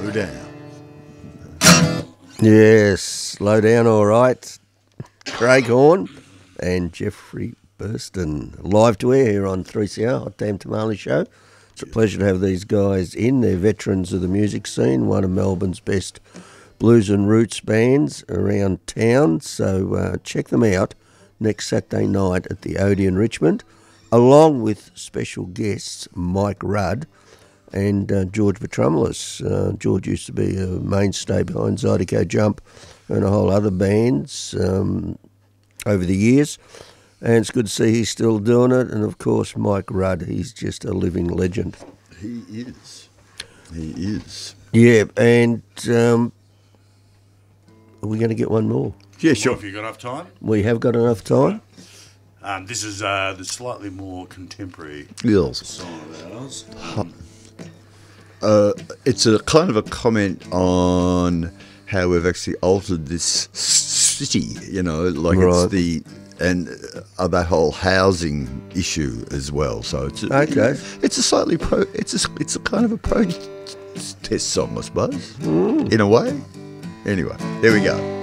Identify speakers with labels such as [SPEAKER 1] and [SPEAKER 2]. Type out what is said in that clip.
[SPEAKER 1] Low Down.
[SPEAKER 2] Yes, Low Down, all right. Craig Horn and Jeffrey Burston, live to air here on 3CR, Hot Damn Tamale Show. It's a pleasure to have these guys in. They're veterans of the music scene, one of Melbourne's best blues and roots bands around town. So check them out next Saturday night at the Odeon Richmond, along with special guests Mike Rudd and George Petrumulus. George used to be a mainstay behind Zydeco Jump and a whole other bands over the years. And it's good to see he's still doing it. And, of course, Mike Rudd, he's just a living legend.
[SPEAKER 1] He is. He is.
[SPEAKER 2] Yeah, and are we going to get one more?
[SPEAKER 1] Yeah, sure.
[SPEAKER 3] Have you got enough time?
[SPEAKER 2] We have got enough time.
[SPEAKER 3] This is the slightly more contemporary
[SPEAKER 1] Yes.
[SPEAKER 3] song of ours.
[SPEAKER 1] It's a kind of a comment on how we've actually altered this city, you know, like
[SPEAKER 2] Right.
[SPEAKER 1] it's the and that whole housing issue as well. So it's
[SPEAKER 2] Okay.
[SPEAKER 1] it's a slightly it's a kind of a protest song, I suppose, in a way. Anyway, there we go.